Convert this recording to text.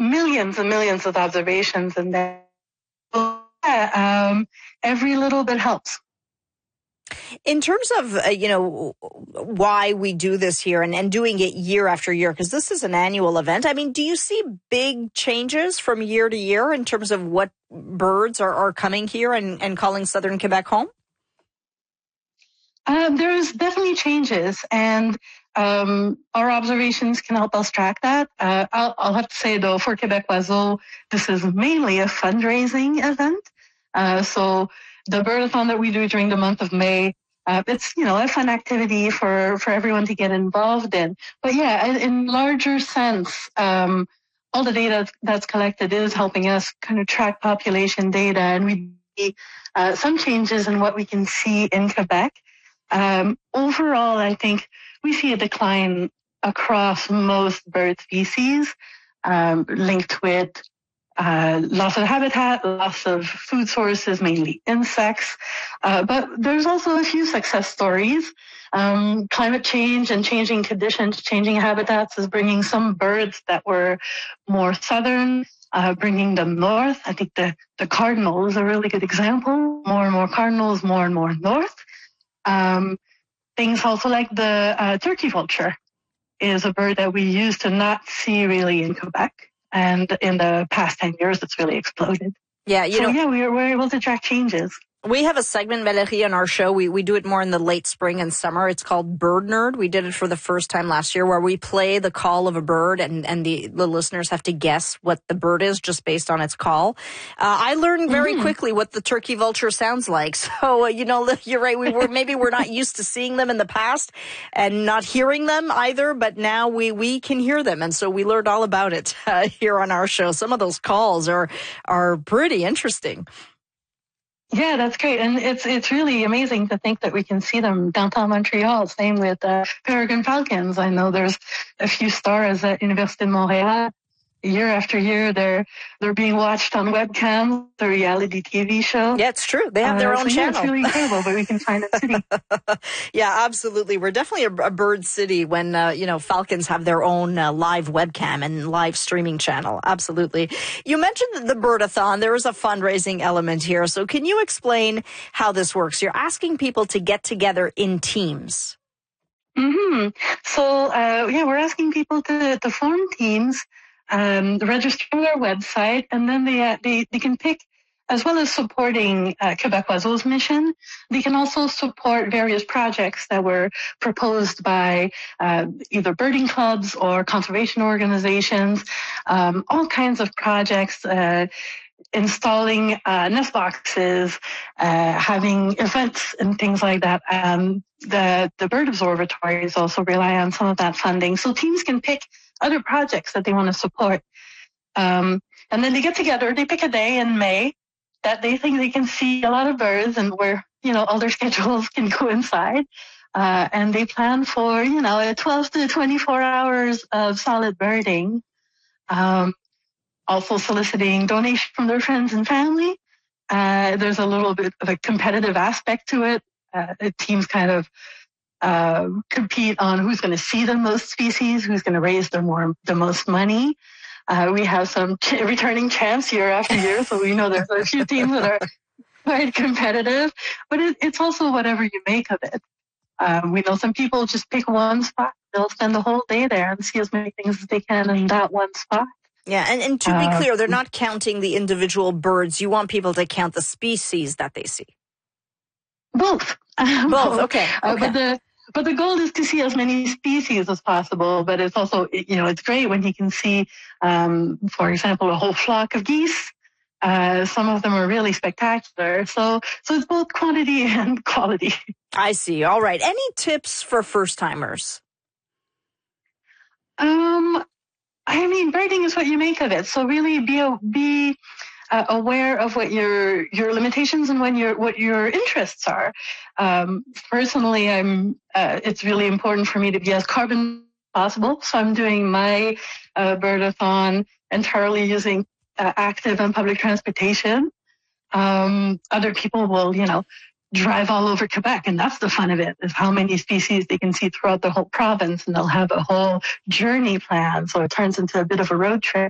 millions and millions of observations, and then every little bit helps. In terms of, why we do this here and doing it year after year, because this is an annual event, I mean, do you see big changes from year to year in terms of what birds are coming here and calling Southern Quebec home? There's definitely changes, and our observations can help us track that. I'll have to say, though, for Quebec Oiseau, this is mainly a fundraising event. So the birdathon that we do during the month of May, it's, a fun activity for everyone to get involved in. But yeah, in larger sense, all the data that's collected is helping us kind of track population data, and we see some changes in what we can see in Quebec. Overall, I think we see a decline across most bird species, linked with loss of habitat, loss of food sources, mainly insects. But there's also a few success stories. Climate change and changing conditions, changing habitats is bringing some birds that were more southern, bringing them north. I think the cardinal is a really good example. More and more cardinals, more and more north. Things also like the turkey vulture is a bird that we used to not see really in Quebec. And in the past 10 years, it's really exploded. Yeah, we're able to track changes. We have a segment, Valérie, on our show. We do it more in the late spring and summer. It's called Bird Nerd. We did it for the first time last year, where we play the call of a bird and the listeners have to guess what the bird is just based on its call. I learned very quickly what the turkey vulture sounds like. So, you're right. We're not used to seeing them in the past and not hearing them either, but now we can hear them. And so we learned all about it here on our show. Some of those calls are pretty interesting. Yeah, that's great. And it's really amazing to think that we can see them downtown Montreal. Same with peregrine falcons. I know there's a few stars at Université de Montréal. Year after year, they're being watched on webcam, the reality TV show. Yeah, it's true. They have their own channel. Yeah, it's really incredible, but we can find a city. Yeah, absolutely. We're definitely a bird city when, falcons have their own live webcam and live streaming channel. Absolutely. You mentioned the birdathon. There is a fundraising element here. So can you explain how this works? You're asking people to get together in teams. So, we're asking people to form teams. Register on our website, and then they can pick, as well as supporting Quebec Oiseau's mission, they can also support various projects that were proposed by either birding clubs or conservation organizations, all kinds of projects, installing nest boxes, having events and things like that. The bird observatories also rely on some of that funding. So teams can pick other projects that they want to support. And then they get together, they pick a day in May that they think they can see a lot of birds and where, all their schedules can coincide. And they plan for, 12 to 24 hours of solid birding. Also soliciting donations from their friends and family. There's a little bit of a competitive aspect to it. Teams kind of compete on who's going to see the most species, who's going to raise the most money. We have some returning champs year after year, so we know there's a few teams that are quite competitive, but it's also whatever you make of it. We know some people just pick one spot. They'll spend the whole day there and see as many things as they can in that one spot. Yeah, and to be clear, they're not counting the individual birds. You want people to count the species that they see. Both. Both, okay. But the goal is to see as many species as possible. But it's also, it's great when you can see, for example, a whole flock of geese. Some of them are really spectacular. So it's both quantity and quality. I see. All right. Any tips for first-timers? Birding is what you make of it. So really be aware of what your limitations and what your interests are. Personally, it's really important for me to be as carbon possible. So I'm doing my birdathon entirely using active and public transportation. Other people will, drive all over Quebec, and that's the fun of it, is how many species they can see throughout the whole province, and they'll have a whole journey plan, so it turns into a bit of a road trip.